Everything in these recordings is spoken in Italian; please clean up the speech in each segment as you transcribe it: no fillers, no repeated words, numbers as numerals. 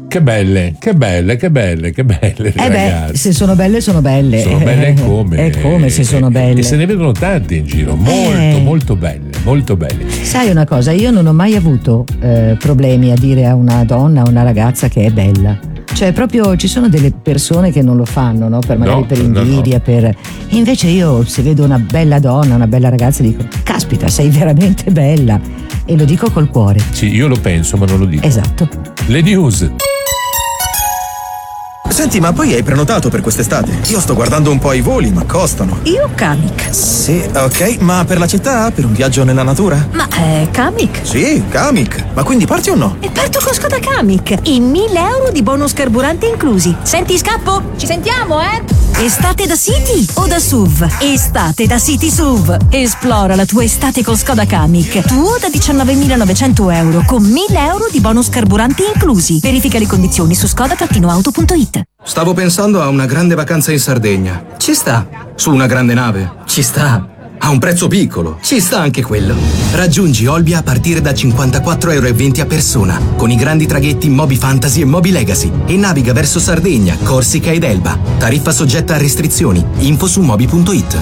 Che belle ragazze. Se sono belle, sono belle. Sono belle come? È come se sono belle. E se ne vedono tante in giro, molto belle. Sai una cosa, io non ho mai avuto problemi a dire a una donna, a una ragazza che è bella. Cioè proprio ci sono delle persone che non lo fanno, no? Per magari per invidia, no. Invece io se vedo una bella donna, una bella ragazza dico, caspita, sei veramente bella. E lo dico col cuore. Sì, io lo penso ma non lo dico. Esatto. Le news. Senti, ma poi hai prenotato per quest'estate? Io sto guardando un po' i voli, ma costano. Io Kamiq. Sì, ok, ma per la città? Per un viaggio nella natura? Ma Kamiq? Sì, Kamiq. Ma quindi parti o no? E parto con Skoda Kamiq. E 1.000 euro di bonus carburante inclusi. Senti, scappo? Ci sentiamo, Estate da City o da SUV? Estate da City SUV. Esplora la tua estate con Skoda Kamiq. Tuo da 19.900 euro con 1.000 euro di bonus carburanti inclusi. Verifica le condizioni su skoda-auto.it. Stavo pensando a una grande vacanza in Sardegna. Ci sta. Su una grande nave. Ci sta. A un prezzo piccolo. Ci sta anche quello. Raggiungi Olbia a partire da 54,20 € a persona, con i grandi traghetti Moby Fantasy e Moby Legacy, e naviga verso Sardegna, Corsica ed Elba. Tariffa soggetta a restrizioni. Info su moby.it.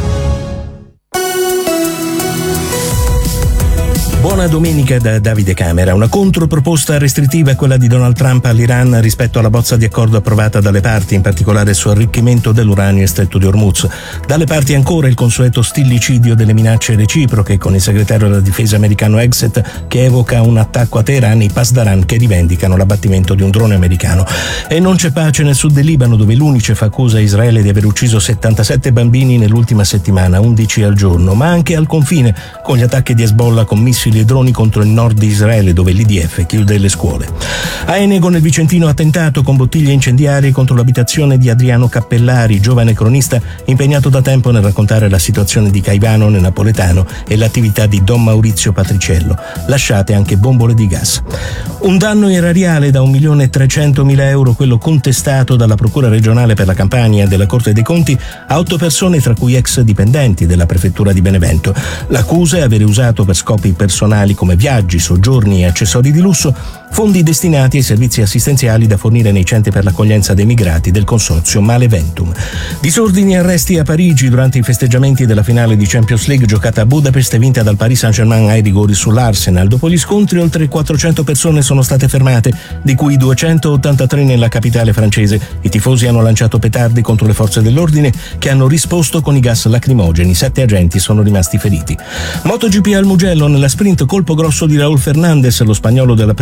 Buona domenica da Davide Camera. Una controproposta restrittiva è quella di Donald Trump all'Iran rispetto alla bozza di accordo approvata dalle parti, in particolare su arricchimento dell'uranio e Stretto di Hormuz. Dalle parti ancora il consueto stillicidio delle minacce reciproche, con il segretario della difesa americano Hegseth che evoca un attacco a Teheran e i Pasdaran che rivendicano l'abbattimento di un drone americano. E non c'è pace nel sud del Libano, dove l'UNICEF accusa Israele di aver ucciso 77 bambini nell'ultima settimana, 11 al giorno, ma anche al confine, con gli attacchi di Hezbollah con missili e droni contro il nord di Israele, dove l'IDF chiude le scuole. A Enego nel Vicentino attentato con bottiglie incendiarie contro l'abitazione di Adriano Cappellari, giovane cronista impegnato da tempo nel raccontare la situazione di Caivano nel napoletano e l'attività di Don Maurizio Patriciello. Lasciate anche bombole di gas. Un danno erariale da 1.300.000 euro, quello contestato dalla Procura regionale per la Campania e della Corte dei Conti a 8 persone, tra cui ex dipendenti della Prefettura di Benevento. L'accusa è avere usato per scopi personali come viaggi, soggiorni e accessori di lusso fondi destinati ai servizi assistenziali da fornire nei centri per l'accoglienza dei migrati del consorzio Maleventum. Disordini e arresti a Parigi durante i festeggiamenti della finale di Champions League giocata a Budapest e vinta dal Paris Saint-Germain ai rigori sull'Arsenal. Dopo gli scontri oltre 400 persone sono state fermate, di cui 283 nella capitale francese. I tifosi hanno lanciato petardi contro le forze dell'ordine che hanno risposto con i gas lacrimogeni. 7 agenti sono rimasti feriti. MotoGP al Mugello, nella sprint colpo grosso di Raúl Fernández, lo spagnolo della